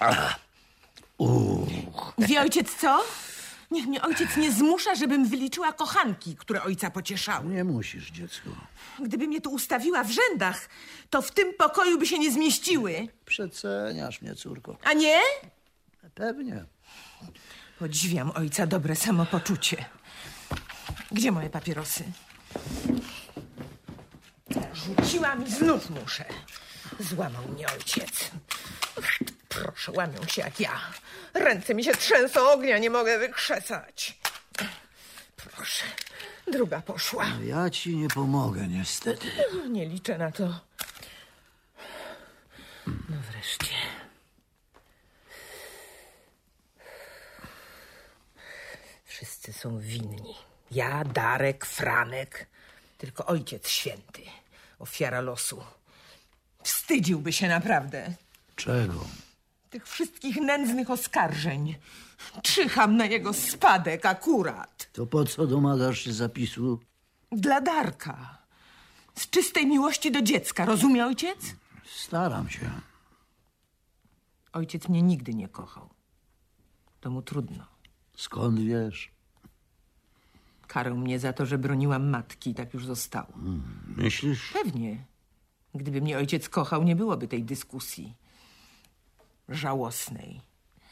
Wie ojciec co? Niech mnie ojciec nie zmusza, żebym wyliczyła kochanki, które ojca pocieszały. Nie musisz, dziecko. Gdyby mnie tu ustawiła w rzędach, to w tym pokoju by się nie zmieściły. Przeceniasz mnie, córko. A nie? Pewnie. Podziwiam ojca dobre samopoczucie. Gdzie moje papierosy? Rzuciłam i znów muszę. Złamał mnie ojciec. Proszę, łamią się jak ja. Ręce mi się trzęsą, ognia nie mogę wykrzesać. Proszę, druga poszła. Ja ci nie pomogę, niestety. Nie liczę na to. No wreszcie. Wszyscy są winni. Ja, Darek, Franek. Tylko ojciec święty. Ofiara losu. Wstydziłby się naprawdę. Czego? Tych wszystkich nędznych oskarżeń. Czyham na jego spadek akurat. To po co domagasz się zapisu? Dla Darka. Z czystej miłości do dziecka. Rozumie ojciec? Staram się. Ojciec mnie nigdy nie kochał. To mu trudno. Skąd wiesz? Karał mnie za to, że broniłam matki i tak już zostało. Myślisz? Pewnie. Gdyby mnie ojciec kochał, nie byłoby tej dyskusji. Żałosnej.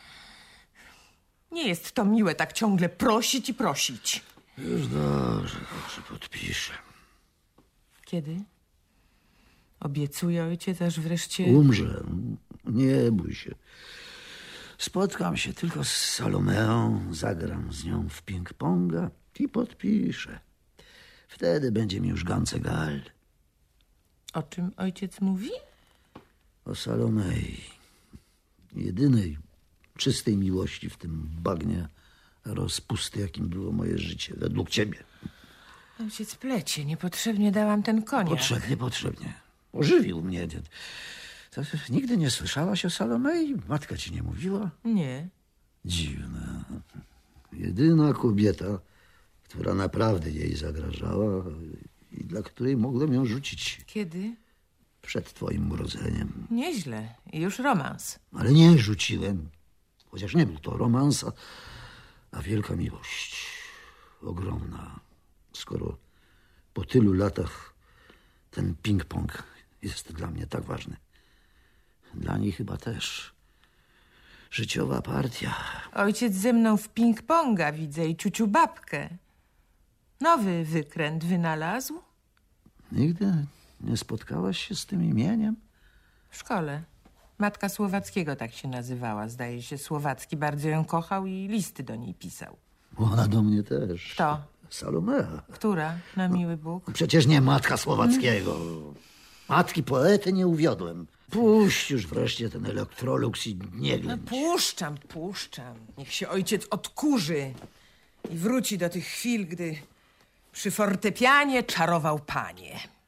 Nie jest to miłe tak ciągle prosić i prosić. Już dobrze, podpiszę. Kiedy? Obiecuje ojciec, aż wreszcie... Umrze. Nie bój się. Spotkam się tylko z Salomeą, zagram z nią w ping-ponga i podpiszę. Wtedy będzie mi już gancegal. O czym ojciec mówi? O Salomei. Jedynej czystej miłości w tym bagnie rozpusty, jakim było moje życie, według ciebie. Ojciec plecie. Niepotrzebnie dałam ten koniak. Potrzebnie. Ożywił mnie. To nigdy nie słyszałaś o Salomei? Matka ci nie mówiła? Nie. Dziwne. Jedyna kobieta, która naprawdę jej zagrażała i dla której mogłem ją rzucić Kiedy? przed twoim urodzeniem. Nieźle. Już romans. Ale nie rzuciłem. Chociaż nie był to romans, a wielka miłość. Ogromna. Skoro po tylu latach ten ping-pong jest dla mnie tak ważny. Dla niej chyba też. Życiowa partia. Ojciec ze mną w ping-ponga widzę i ciuciu babkę. Nowy wykręt wynalazł? Nigdy nie spotkałaś się z tym imieniem? W szkole. Matka Słowackiego tak się nazywała. Zdaje się, Słowacki bardzo ją kochał i listy do niej pisał. Ona do mnie też. Kto? Salomea. Która? Na miły Bóg. Przecież nie matka Słowackiego. Matki poety nie uwiodłem. Puść już wreszcie ten Electrolux i nie No ględź. puszczam. Niech się ojciec odkurzy i wróci do tych chwil, gdy przy fortepianie czarował panie.